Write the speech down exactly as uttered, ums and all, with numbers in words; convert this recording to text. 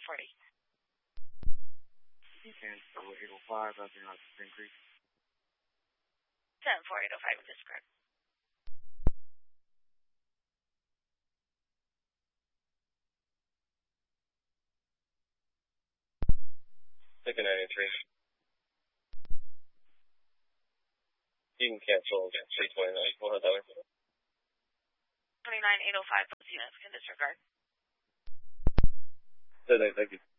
forty. You can start with eight oh five, I think that's Spring Creek. seven four eight oh five, is this correct? Ticket ninety-three. You can cancel three twenty-nine. We'll have that one. twenty-nine eight oh five, both units can disregard. Thank you.